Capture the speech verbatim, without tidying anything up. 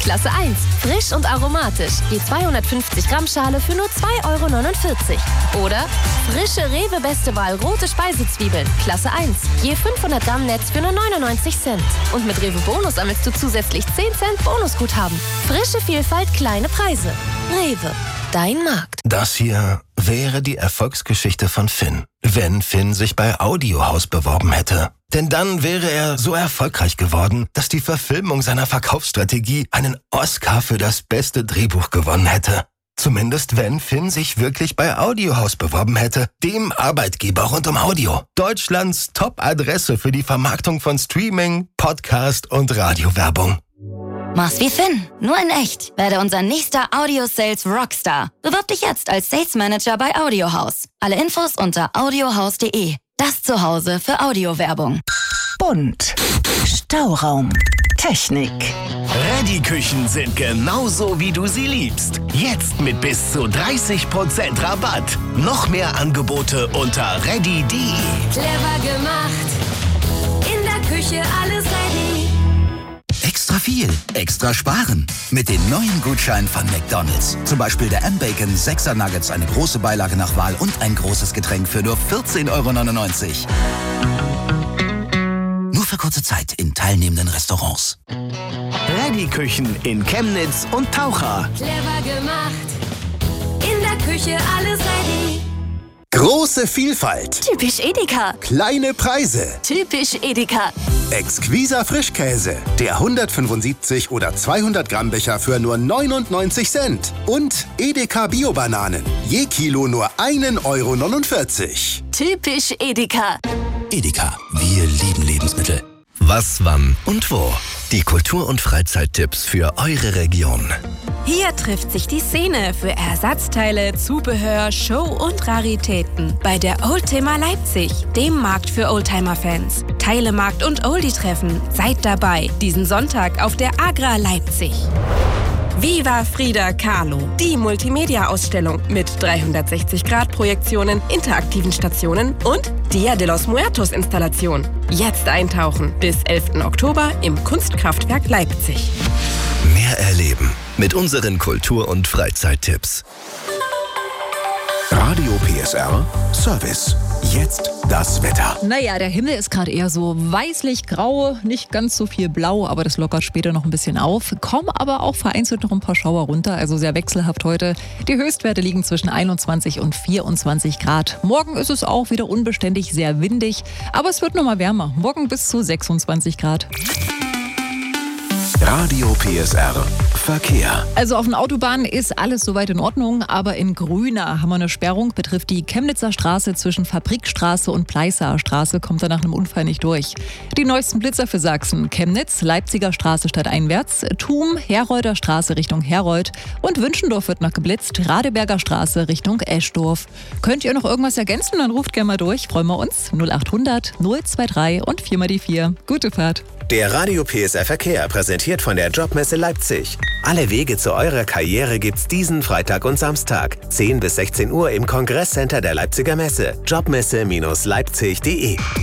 Klasse eins. Frisch und aromatisch. Je zweihundertfünfzig Gramm Schale für nur zwei Euro neunundvierzig. Oder frische Rewe Beste Wahl rote Speisezwiebeln. Klasse eins. Je fünfhundert Gramm Netz für nur neunundneunzig Cent. Und mit Rewe Bonus sammelst du zusätzlich zehn Cent Bonusguthaben. Frische Vielfalt, kleine Preise. Rewe. Dein Markt. Das hier wäre die Erfolgsgeschichte von Finn, wenn Finn sich bei Audiohaus beworben hätte. Denn dann wäre er so erfolgreich geworden, dass die Verfilmung seiner Verkaufsstrategie einen Oscar für das beste Drehbuch gewonnen hätte. Zumindest wenn Finn sich wirklich bei Audiohaus beworben hätte, dem Arbeitgeber rund um Audio. Deutschlands Top-Adresse für die Vermarktung von Streaming, Podcast und Radiowerbung. Mach's wie Finn, nur in echt. Werde unser nächster Audio-Sales Rockstar. Bewirb dich jetzt als Sales Manager bei Audiohaus. Alle Infos unter audiohaus punkt de. Das Zuhause für Audiowerbung. Bunt. Stauraum. Technik. Reddy-Küchen sind genauso, wie du sie liebst. Jetzt mit bis zu dreißig Prozent Rabatt. Noch mehr Angebote unter reddy punkt de. Clever gemacht. In der Küche alles ready. Extra viel, extra sparen. Mit den neuen Gutscheinen von McDonald's. Zum Beispiel der M-Bacon sechser Nuggets, eine große Beilage nach Wahl und ein großes Getränk für nur vierzehn Euro neunundneunzig. Nur für kurze Zeit in teilnehmenden Restaurants. Reddy-Küchen in Chemnitz und Taucher. Clever gemacht. In der Küche alles ready. Große Vielfalt. Typisch Edeka. Kleine Preise. Typisch Edeka. Exquiser Frischkäse. Der hundertfünfundsiebzig oder zweihundert Gramm Becher für nur neunundneunzig Cent. Und Edeka Bio-Bananen. Je Kilo nur einen Euro neunundvierzig. Typisch Edeka. Edeka, wir lieben Lebensmittel. Was, wann und wo? Die Kultur- und Freizeittipps für eure Region. Hier trifft sich die Szene für Ersatzteile, Zubehör, Show und Raritäten bei der Oldtimer Leipzig, dem Markt für Oldtimer-Fans. Teilemarkt und Oldie-Treffen. Seid dabei, diesen Sonntag auf der Agra Leipzig. Viva Frida Kahlo, die Multimedia-Ausstellung mit dreihundertsechzig Grad Projektionen, interaktiven Stationen und Dia de los Muertos-Installation. Jetzt eintauchen bis elften Oktober im Kunstkraftwerk Leipzig. Mehr erleben mit unseren Kultur- und Freizeittipps. Radio P S R Service. Jetzt das Wetter. Naja, der Himmel ist gerade eher so weißlich-grau, nicht ganz so viel blau, aber das lockert später noch ein bisschen auf. Kommen aber auch vereinzelt noch ein paar Schauer runter, also sehr wechselhaft heute. Die Höchstwerte liegen zwischen einundzwanzig und vierundzwanzig Grad. Morgen ist es auch wieder unbeständig, sehr windig, aber es wird noch mal wärmer. Morgen bis zu sechsundzwanzig Grad. Radio P S R Verkehr. Also auf den Autobahnen ist alles soweit in Ordnung, aber in Grüna haben wir eine Sperrung, betrifft die Chemnitzer Straße zwischen Fabrikstraße und Pleißer Straße, kommt da nach einem Unfall nicht durch. Die neuesten Blitzer für Sachsen: Chemnitz, Leipziger Straße stadteinwärts, Thum, Herolder Straße Richtung Herold und Wünschendorf wird noch geblitzt, Radeberger Straße Richtung Eschdorf. Könnt ihr noch irgendwas ergänzen, dann ruft gerne mal durch, freuen wir uns. null achthundert null drei und vier mal die vier. Gute Fahrt. Der Radio P S R Verkehr, präsentiert von der Jobmesse Leipzig. Alle Wege zu eurer Karriere gibt's diesen Freitag und Samstag, zehn bis sechzehn Uhr im Kongresscenter der Leipziger Messe. Jobmesse Leipzig punkt de